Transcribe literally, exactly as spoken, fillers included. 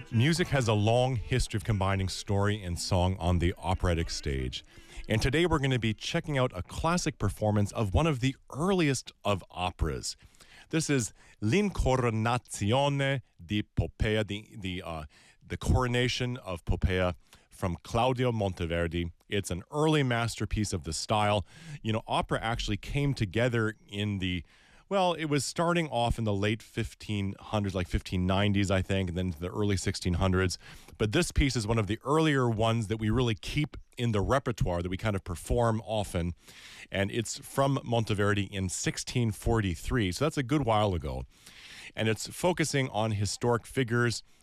Music has a long history of combining story and song on the operatic stage. And today we're going to be checking out a classic performance of one of the earliest of operas. This is L'Incoronazione di Poppea, the, the, uh, the coronation of Poppea from Claudio Monteverdi. It's an early masterpiece of the style. You know, opera actually came together in the Well, it was starting off in the late fifteen hundreds, like fifteen nineties, I think, and then the early sixteen hundreds. But this piece is one of the earlier ones that we really keep in the repertoire, that we kind of perform often. And it's from Monteverdi in sixteen forty-three, so that's a good while ago. And it's focusing on historic figures